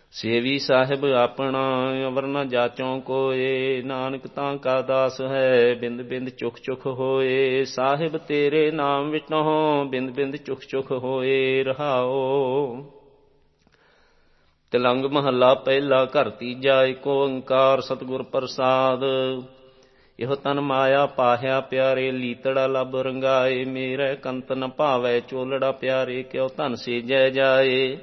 ਸੇਵੀ ਸਾਹਿਬ ਆਪਣਾ ਅਵਰ ਨ ਜਾਚੋਂ ਕੋਏ। ਨਾਨਕ ਤਾਂ ਕਾ ਦਾਸ ਹੈ ਬਿੰਦ ਬਿੰਦ ਚੁਖ ਚੁਖ ਹੋਏ। ਸਾਹਿਬ ਤੇਰੇ ਨਾਮ ਵਿਟਹੁ ਬਿੰਦ ਬਿੰਦ ਚੁਖ ਚੁਖ ਹੋਏ। ਰਹਾਓ। ਤਿਲੰਗ ਮਹੱਲਾ ਪਹਿਲਾ ਘਰ ਤੀਜਾ ਏਕ ਓੰਕਾਰ ਸਤਿਗੁਰ ਪ੍ਰਸਾਦ। ਇਹੋ ਤਨ ਮਾਇਆ ਪਾਹਿਆ ਪਿਆਰੇ ਲੀਤੜਾ ਲੱਭ ਰੰਗਾਏ। ਮੇਰੇ ਕੰਤ ਨ ਭਾਵੈ ਚੋਲੜਾ ਪਿਆਰੇ ਕਿਉ ਧਨ ਸੇਜੈ ਜਾਏ।